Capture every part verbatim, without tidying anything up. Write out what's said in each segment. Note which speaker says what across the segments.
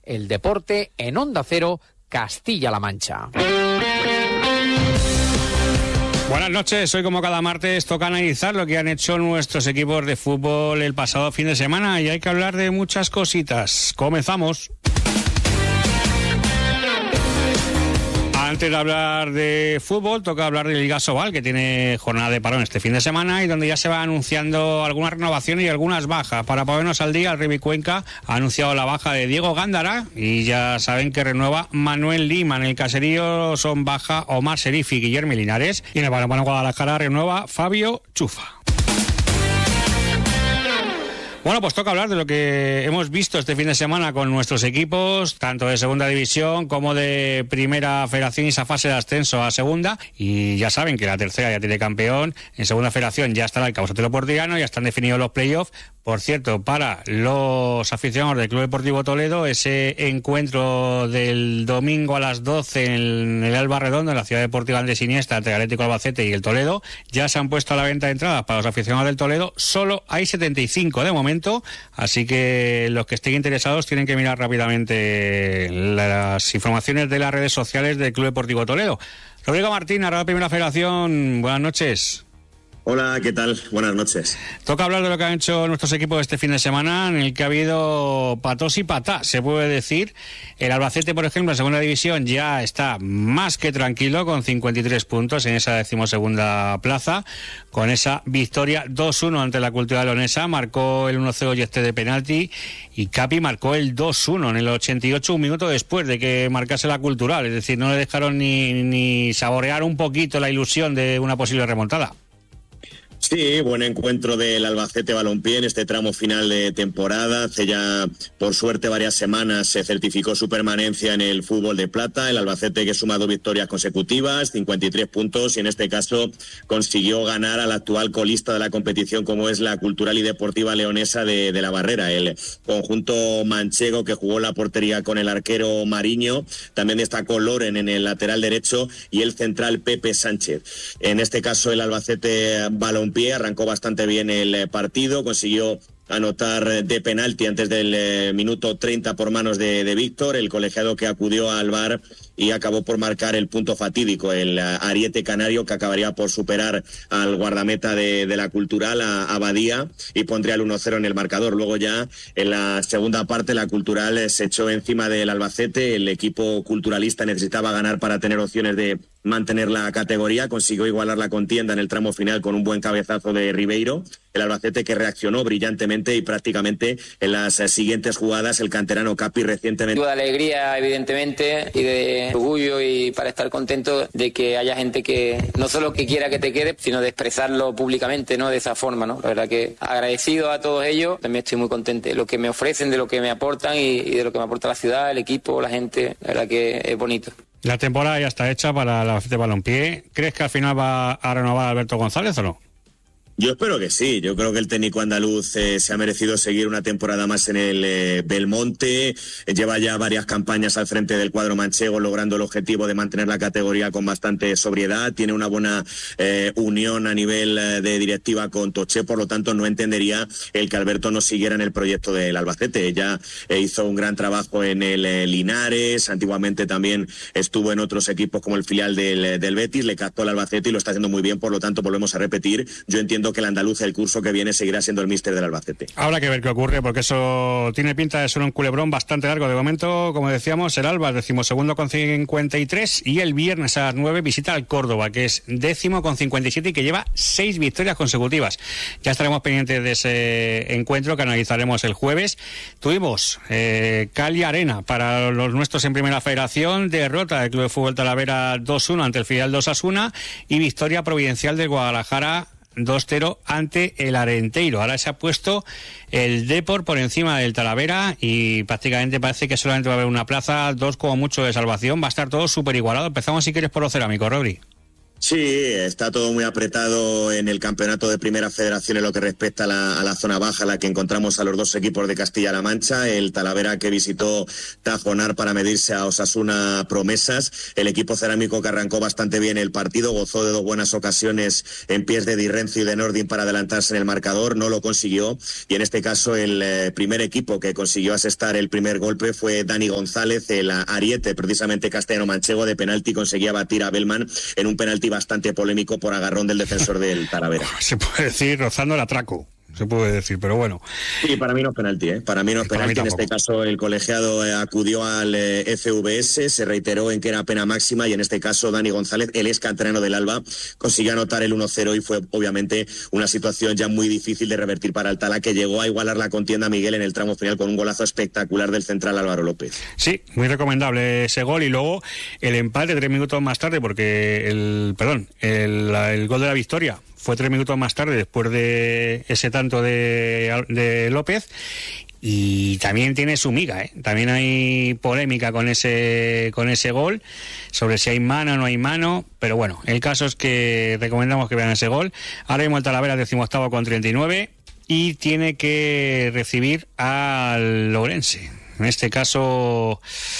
Speaker 1: el deporte en Onda Cero, Castilla-La Mancha.
Speaker 2: Buenas noches, hoy como cada martes toca analizar lo que han hecho nuestros equipos de fútbol el pasado fin de semana y hay que hablar de muchas cositas. Comenzamos. Antes de hablar de fútbol, toca hablar de Liga Sobal, que tiene jornada de parón este fin de semana y donde ya se va anunciando algunas renovaciones y algunas bajas. Para ponernos al día, el Rivi Cuenca ha anunciado la baja de Diego Gándara y ya saben que renueva Manuel Lima. En el caserío son baja Omar Serif y Guillermo Linares. Y en el balonmano Guadalajara renueva Fabio Chufa. Bueno, pues toca hablar de lo que hemos visto este fin de semana con nuestros equipos, tanto de segunda división como de primera federación y esa fase de ascenso a segunda. Y ya saben que la tercera ya tiene campeón, en segunda federación ya estará el Cabo Sotelo Portillano, ya están definidos los playoffs. Por cierto, para los aficionados del Club Deportivo Toledo, ese encuentro del domingo a las doce en el Alba Redondo, en la ciudad deportiva Andrés Iniesta, entre Atlético Albacete y el Toledo, ya se han puesto a la venta de entradas para los aficionados del Toledo. Solo hay setenta y cinco de momento, así que los que estén interesados tienen que mirar rápidamente las informaciones de las redes sociales del Club Deportivo Toledo. Rodrigo Martín, ahora la Primera Federación, buenas noches.
Speaker 3: Hola, ¿qué tal? Buenas noches.
Speaker 2: Toca hablar de lo que han hecho nuestros equipos este fin de semana, en el que ha habido patos y patá, se puede decir. El Albacete, por ejemplo, en segunda división ya está más que tranquilo, con cincuenta y tres puntos en esa decimosegunda plaza, con esa victoria dos uno ante la Cultural Leonesa. Marcó el uno cero y este de penalti, y Capi marcó el dos uno en el ochenta y ocho, un minuto después de que marcase la Cultural. Es decir, no le dejaron ni, ni saborear un poquito la ilusión de una posible remontada.
Speaker 3: Sí, buen encuentro del Albacete Balompié en este tramo final de temporada. Hace ya, por suerte, varias semanas se certificó su permanencia en el fútbol de plata. El Albacete, que suma dos victorias consecutivas, cincuenta y tres puntos, y en este caso consiguió ganar al actual colista de la competición, como es la Cultural y Deportiva Leonesa de, de la Barrera. El conjunto manchego, que jugó la portería con el arquero Mariño, también destacó Loren en el lateral derecho y el central Pepe Sánchez. En este caso, el Albacete Balompié arrancó bastante bien el partido, consiguió anotar de penalti antes del eh, minuto treinta por manos de, de Víctor, el colegiado que acudió al V A R y acabó por marcar el punto fatídico, el uh, ariete canario, que acabaría por superar al guardameta de, de la Cultural, a, a Badía, y pondría el uno cero en el marcador. Luego ya en la segunda parte la Cultural eh, se echó encima del Albacete. El equipo culturalista necesitaba ganar para tener opciones de mantener la categoría, consiguió igualar la contienda en el tramo final con un buen cabezazo de Ribeiro. El Albacete, que reaccionó brillantemente, y prácticamente en las siguientes jugadas el canterano Capi recientemente...
Speaker 4: De alegría, evidentemente, y de orgullo, y para estar contento de que haya gente que no solo que quiera que te quede, sino de expresarlo públicamente, ¿no? De esa forma, ¿no? La verdad que agradecido a todos ellos, también estoy muy contento de lo que me ofrecen, de lo que me aportan y, y de lo que me aporta la ciudad, el equipo, la gente. La verdad que es bonito.
Speaker 2: La temporada ya está hecha para el Albacete Balompié. ¿Crees que al final va a renovar a Alberto González o no?
Speaker 3: Yo espero que sí. Yo creo que el técnico andaluz eh, se ha merecido seguir una temporada más en el eh, Belmonte. Eh, lleva ya varias campañas al frente del cuadro manchego, logrando el objetivo de mantener la categoría con bastante sobriedad. Tiene una buena eh, unión a nivel eh, de directiva con Toché, por lo tanto no entendería el que Alberto no siguiera en el proyecto del Albacete. Ya eh, hizo un gran trabajo en el eh, Linares, antiguamente también estuvo en otros equipos como el filial del, del Betis, le captó al Albacete y lo está haciendo muy bien, por lo tanto volvemos a repetir. Yo entiendo que el andaluz el curso que viene seguirá siendo el míster del Albacete.
Speaker 2: Habrá que ver qué ocurre, porque eso tiene pinta de ser un culebrón bastante largo. De momento, como decíamos, el Alba es decimosegundo con cincuenta y tres, y el viernes a las nueve visita al Córdoba, que es décimo con cincuenta y siete y que lleva seis victorias consecutivas. Ya estaremos pendientes de ese encuentro que analizaremos el jueves. Tuvimos eh, Cali Arena para los nuestros en Primera Federación, derrota del Club de Fútbol Talavera dos uno ante el filial de Osasuna y victoria providencial del Guadalajara dos cero ante el Arenteiro. Ahora se ha puesto el Depor por encima del Talavera y prácticamente parece que solamente va a haber una plaza, dos como mucho de salvación. Va a estar todo súper igualado. Empezamos, si quieres, por lo cerámico, Rodri.
Speaker 3: Sí, está todo muy apretado en el campeonato de Primera Federación en lo que respecta a la, a la zona baja, la que encontramos a los dos equipos de Castilla-La Mancha, el Talavera que visitó Tajonar para medirse a Osasuna Promesas, el equipo cerámico que arrancó bastante bien el partido, gozó de dos buenas ocasiones en pies de Di Renzo y de Nordin para adelantarse en el marcador, no lo consiguió, y en este caso el eh, primer equipo que consiguió asestar el primer golpe fue Dani González, el ariete precisamente castellano-manchego de penalti, conseguía batir a Bellman en un penalti bastante polémico por agarrón del defensor del Talavera.
Speaker 2: Se puede decir rozando el atraco, se puede decir, pero bueno.
Speaker 3: Sí, para mí no es penalti, ¿eh? Para mí no es penalti. En este caso el colegiado eh, acudió al eh, F V S, se reiteró en que era pena máxima y en este caso Dani González, el ex canterano del Alba, consiguió anotar el uno cero y fue obviamente una situación ya muy difícil de revertir para el Tala, que llegó a igualar la contienda, Miguel, en el tramo final con un golazo espectacular del central Álvaro López.
Speaker 2: Sí, muy recomendable ese gol y luego el empate tres minutos más tarde porque el, perdón, el, el gol de la victoria fue tres minutos más tarde después de ese tanto de, de López y también tiene su miga, ¿eh? También hay polémica con ese con ese gol sobre si hay mano o no hay mano, pero bueno, el caso es que recomendamos que vean ese gol. Ahora mismo el Talavera decimoctavo con treinta y nueve y tiene que recibir al Ourense. En este caso,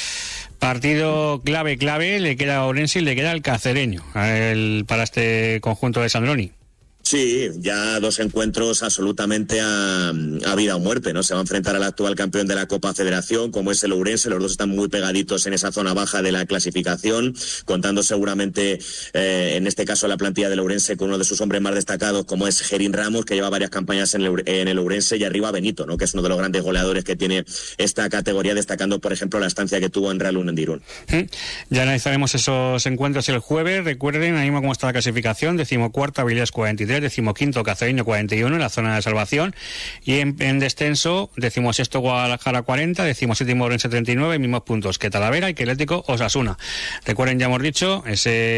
Speaker 2: partido clave, clave, le queda a Ourense y le queda al Cacereño el, para este conjunto de Sandroni.
Speaker 3: Sí, ya dos encuentros absolutamente a, a vida o muerte, ¿no? Se va a enfrentar al actual campeón de la Copa Federación, como es el Ourense. Los dos están muy pegaditos en esa zona baja de la clasificación, contando seguramente, eh, en este caso, la plantilla del Ourense con uno de sus hombres más destacados, como es Gerín Ramos, que lleva varias campañas en el, en el Ourense, y arriba Benito, ¿no? Que es uno de los grandes goleadores que tiene esta categoría, destacando, por ejemplo, la estancia que tuvo en Real Unión de Irún.
Speaker 2: Ya analizaremos esos encuentros el jueves. Recuerden, ahí mismo cómo está la clasificación: decimocuarta, Avilés cuarenta y tres, decimoquinto Cacereño cuarenta y uno en la zona de salvación, y en, en descenso decimosexto Guadalajara cuarenta, decimoséptimo Ourense treinta y nueve, mismos puntos que Talavera y que Atlético Osasuna. Recuerden, ya hemos dicho,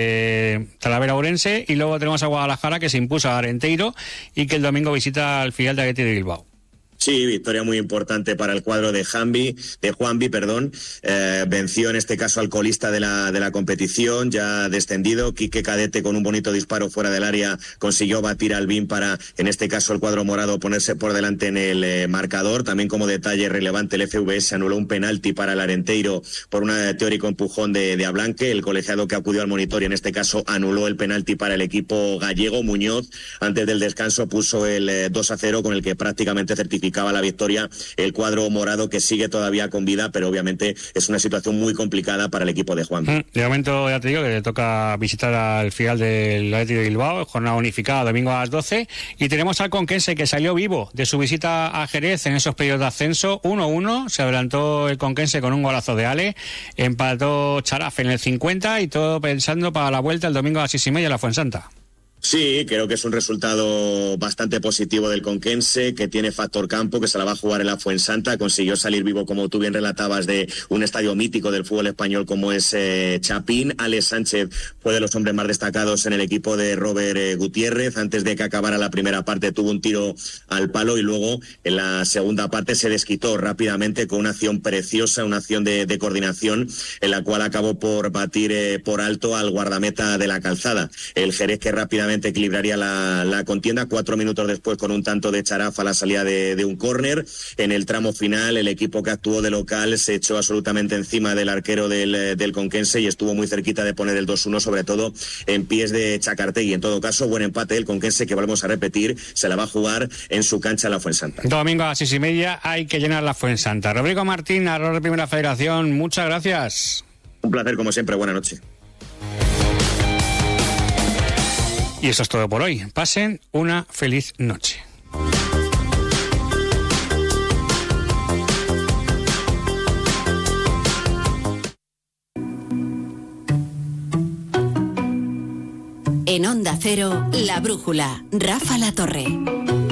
Speaker 2: ese Talavera Ourense, y luego tenemos a Guadalajara que se impuso a Arenteiro y que el domingo visita al filial de Athletic de Bilbao.
Speaker 3: Sí, victoria muy importante para el cuadro de Juanvi, de Juanvi, perdón. Eh, venció en este caso al colista de la de la competición, ya descendido. Quique Cadete, con un bonito disparo fuera del área, consiguió batir al B I M para, en este caso, el cuadro morado ponerse por delante en el eh, marcador. También, como detalle relevante, el F V S anuló un penalti para el Arenteiro por un teórico empujón de, de Ablanque. El colegiado que acudió al monitor y en este caso anuló el penalti para el equipo gallego. Muñoz, antes del descanso, puso el eh, dos a cero, con el que prácticamente certificó la victoria el cuadro morado, que sigue todavía con vida, pero obviamente es una situación muy complicada para el equipo de Juan.
Speaker 2: Mm, de momento ya te digo que le toca visitar al filial del Athletic de Bilbao, jornada unificada, domingo a las doce, y tenemos al Conquense que salió vivo de su visita a Jerez en esos periodos de ascenso. uno uno, se adelantó el Conquense con un golazo de Ale, empató Charaf en el cincuenta y todo pensando para la vuelta el domingo a las seis y media a la Fuensanta.
Speaker 3: Sí, creo que es un resultado bastante positivo del Conquense, que tiene factor campo, que se la va a jugar en la Fuensanta. Consiguió salir vivo, como tú bien relatabas, de un estadio mítico del fútbol español como es eh, Chapín. Alex Sánchez fue de los hombres más destacados en el equipo de Robert eh, Gutiérrez. Antes de que acabara la primera parte tuvo un tiro al palo y luego en la segunda parte se desquitó rápidamente con una acción preciosa, una acción de, de coordinación, en la cual acabó por batir eh, por alto al guardameta de la Calzada. El Jerez, que rápidamente equilibraría la, la contienda cuatro minutos después con un tanto de Charaf a la salida de, de un córner. En el tramo final, el equipo que actuó de local se echó absolutamente encima del arquero del, del Conquense y estuvo muy cerquita de poner el dos uno, sobre todo en pies de Chacartegui. En todo caso, buen empate del Conquense, que volvemos a repetir, se la va a jugar en su cancha la Fuensanta.
Speaker 2: Domingo a las seis y media hay que llenar la Fuensanta. Rodrigo Martín, narrador de Primera Federación, muchas gracias.
Speaker 3: Un placer, como siempre. Buena noche.
Speaker 2: Y eso es todo por hoy. Pasen una feliz noche.
Speaker 5: En Onda Cero, La Brújula, Rafa La Torre.